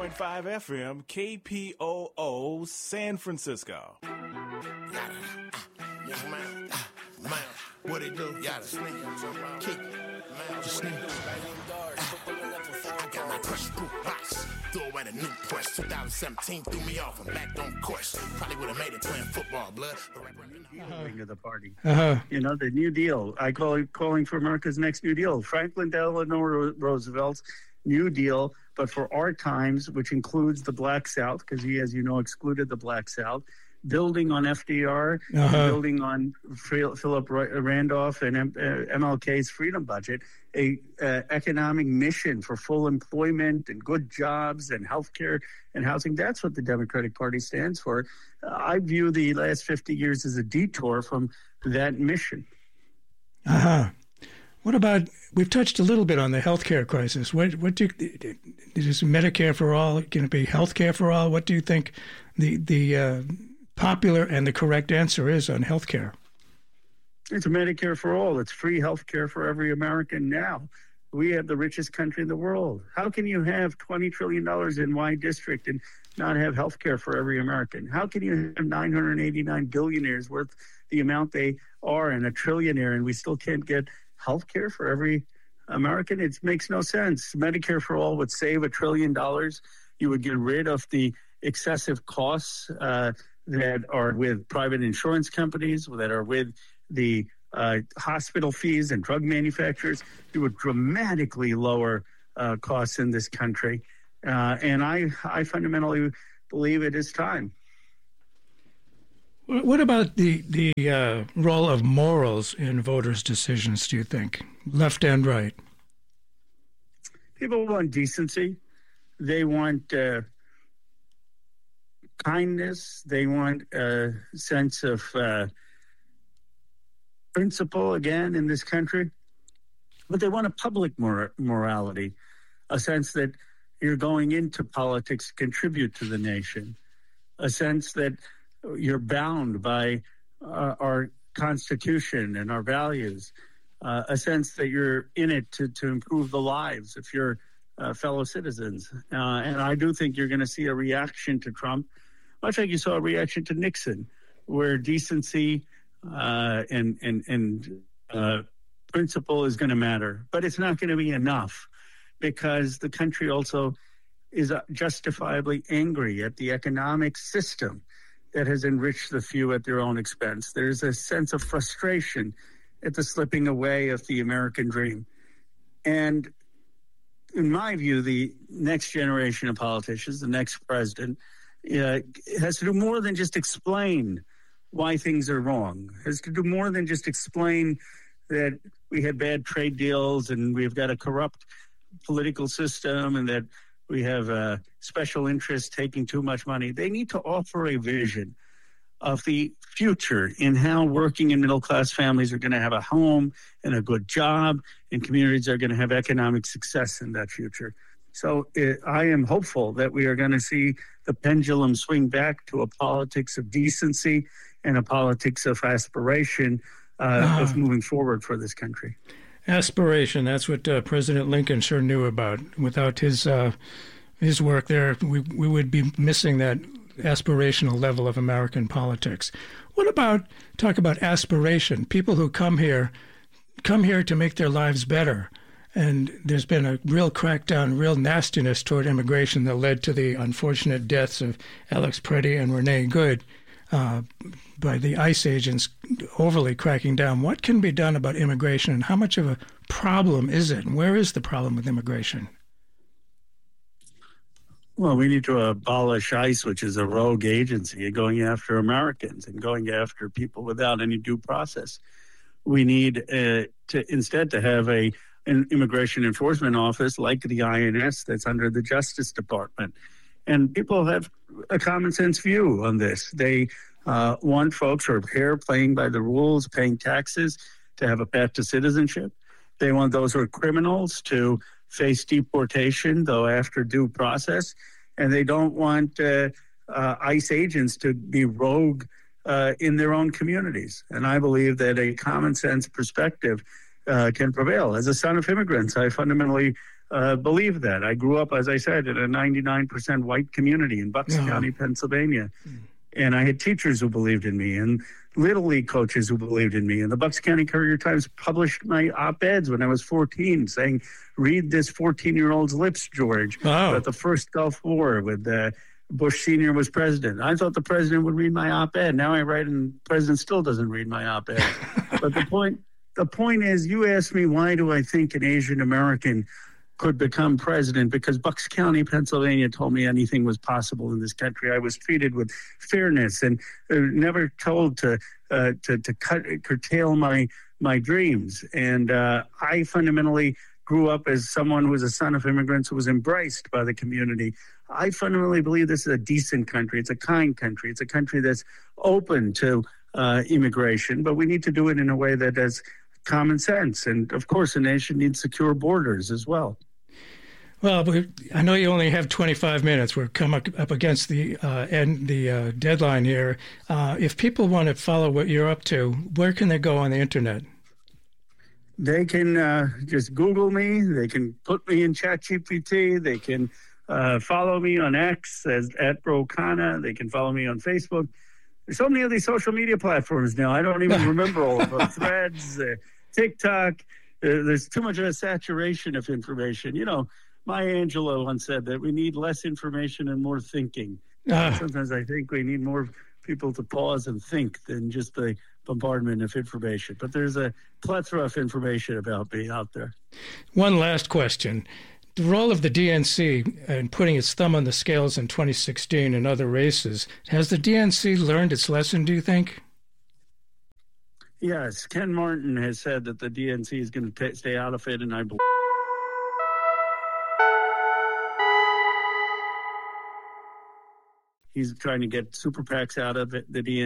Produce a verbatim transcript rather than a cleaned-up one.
point five F M, K P O O, San Francisco. Yes, man. Man. What it do? Yada. Kick. Just sneak. I got my crush boot box. Threw away the new press. twenty seventeen threw me off. I'm back on course. Probably would have made it playing football, blood. Wing of the party. Uh-huh. You know, the New Deal. I call it calling for America's next New Deal. Franklin Delano Roosevelt's New Deal, but for our times, which includes the Black South, because he, as you know, excluded the Black South, building on F D R, uh-huh. building on Philip Randolph and M L K's freedom budget, a uh, economic mission for full employment and good jobs and healthcare and housing. That's what the Democratic Party stands for. Uh, I view the last fifty years as a detour from that mission. Uh-huh. What about, we've touched a little bit on the healthcare crisis. What, what do you, is Medicare for all going to be healthcare for all? What do you think the, the uh, popular and the correct answer is on healthcare? It's Medicare for all. It's free healthcare for every American now. We have the richest country in the world. How can you have twenty trillion dollars in Y district and not have healthcare for every American? How can you have nine hundred eighty-nine billionaires worth the amount they are and a trillionaire and we still can't get healthcare for every American? It makes no sense. Medicare for all would save a trillion dollars. You would get rid of the excessive costs uh, that are with private insurance companies, that are with the uh, hospital fees and drug manufacturers. You would dramatically lower uh, costs in this country. Uh, and I, I fundamentally believe it is time. What about the, the uh, role of morals in voters' decisions, do you think, left and right? People want decency. They want uh, kindness. They want a sense of uh, principle, again, in this country. But they want a public mor- morality, a sense that you're going into politics to contribute to the nation, a sense that you're bound by uh, our Constitution and our values, uh, a sense that you're in it to, to improve the lives of your uh, fellow citizens. Uh, and I do think you're going to see a reaction to Trump, much like you saw a reaction to Nixon, where decency uh, and, and, and uh, principle is going to matter. But it's not going to be enough because the country also is justifiably angry at the economic system that has enriched the few at their own expense. There's a sense of frustration at the slipping away of the American dream. And in my view, the next generation of politicians, the next president, uh, has to do more than just explain why things are wrong, has to do more than just explain that we had bad trade deals and we've got a corrupt political system and that we have uh, special interests taking too much money. They need to offer a vision of the future in how working and middle-class families are going to have a home and a good job, and communities are going to have economic success in that future. So uh, I am hopeful that we are going to see the pendulum swing back to a politics of decency and a politics of aspiration uh, uh, of moving forward for this country. Aspiration, that's what uh, President Lincoln sure knew about. Without his uh, his work there, we, we would be missing that aspirational level of American politics. What about, talk about aspiration, people who come here, come here to make their lives better. And there's been a real crackdown, real nastiness toward immigration that led to the unfortunate deaths of Alex Preddy and Renee Good uh, by the ICE agents overly cracking down. What can be done about immigration, and how much of a problem is it? And where is the problem with immigration? Well, we need to abolish ICE, which is a rogue agency going after Americans and going after people without any due process. We need uh, to instead to have a an immigration enforcement office like the I N S that's under the Justice Department. And people have a common sense view on this. They uh, want folks who are here playing by the rules, paying taxes, to have a path to citizenship. They want those who are criminals to face deportation, though after due process. And they don't want uh, uh, ICE agents to be rogue uh, in their own communities. And I believe that a common sense perspective uh, can prevail. As a son of immigrants, I fundamentally uh, believed that. I grew up, as I said, in a ninety-nine percent white community in Bucks Oh. County, Pennsylvania. And I had teachers who believed in me and Little League coaches who believed in me. And the Bucks County Courier-Times published my op-eds when I was fourteen saying, read this fourteen-year-old's lips, George, Wow. about the first Gulf War with uh, Bush Senior was president. I thought the president would read my op-ed. Now I write and the president still doesn't read my op-ed. But the point, the point is, you asked me, why do I think an Asian American could become president? Because Bucks County, Pennsylvania told me anything was possible in this country. I was treated with fairness and uh, never told to uh, to, to cut curtail my my dreams. And uh, I fundamentally grew up as someone who was a son of immigrants who was embraced by the community. I fundamentally believe this is a decent country. It's a kind country. It's a country that's open to uh, immigration, but we need to do it in a way that has common sense. And of course, a nation needs secure borders as well. Well, but I know you only have twenty-five minutes. We're coming up against the uh, end, the uh, deadline here. Uh, if people want to follow what you're up to, where can they go on the internet? They can uh, just Google me. They can put me in ChatGPT. They can uh, follow me on X as at Brokana. They can follow me on Facebook. There's so many of these social media platforms now. I don't even remember all of them. Threads, uh, TikTok. Uh, there's too much of a saturation of information. You know, Maya Angelou once said that we need less information and more thinking. Uh, Sometimes I think we need more people to pause and think than just the bombardment of information. But there's a plethora of information about me out there. One last question. The role of the D N C in putting its thumb on the scales in twenty sixteen and other races, has the D N C learned its lesson, do you think? Yes, Ken Martin has said that the D N C is going to stay out of it, and I believe he's trying to get super PACs out of it, the D N C.